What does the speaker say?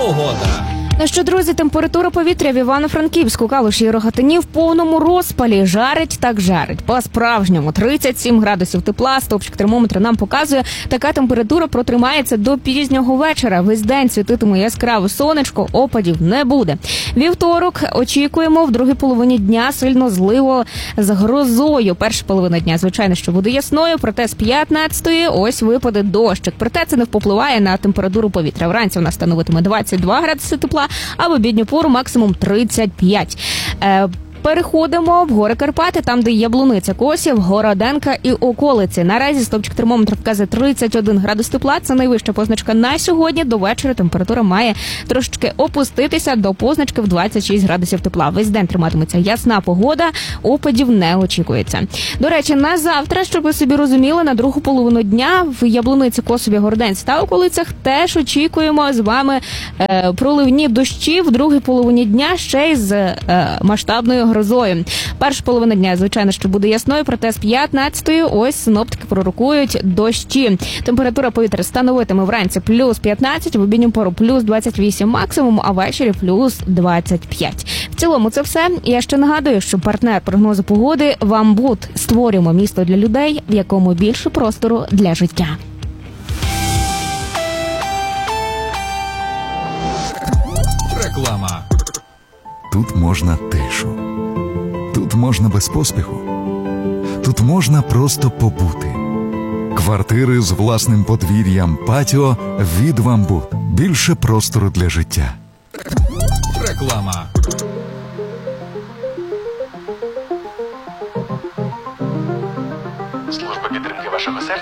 погода. Ну що, друзі, температура повітря в Івано-Франківську, Калуші і Рогатині в повному розпалі. Жарить так жарить. По-справжньому 37 градусів тепла. Стовпчик термометра нам показує. Така температура протримається до пізнього вечора. Весь день світитиме яскраве сонечко, опадів не буде. Вівторок очікуємо в другій половині дня сильно зливо з грозою. Перша половина дня, звичайно, що буде ясною, проте з 15-ї ось випаде дощик. Проте це не впливає на температуру повітря. Вранці у нас становитиме 22 градуси тепла, а в обідню пору максимум 35. Переходимо в гори Карпати, там, де Яблуниця, Косів, Городенка і околиці. Наразі стовпчик термометра вказує 31 градус тепла. Це найвища позначка на сьогодні. До вечора температура має трошечки опуститися до позначки в 26 градусів тепла. Весь день триматиметься ясна погода, опадів не очікується. До речі, на завтра, щоб ви собі розуміли, на другу половину дня в Яблуниці, Косові, Городенці та околицях теж очікуємо з вами проливні дощі в другій половині дня ще й з масштабною грозою. Перша половина дня, звичайно, що буде ясною, проте з 15-ї ось синоптики пророкують дощі. Температура повітря становитиме вранці плюс 15, в обідню пору плюс 28 максимум, а ввечері плюс 25. В цілому це все. Я ще нагадую, що партнер прогнозу погоди «Вамбут». Створюємо місто для людей, в якому більше простору для життя. Реклама. Тут можна тишу. Тут можна без поспіху. Тут можна просто побути. Квартири з власним подвір'ям, патіо від «Вамбут». Більше простору для життя. Реклама. Служба підтримки вашого серця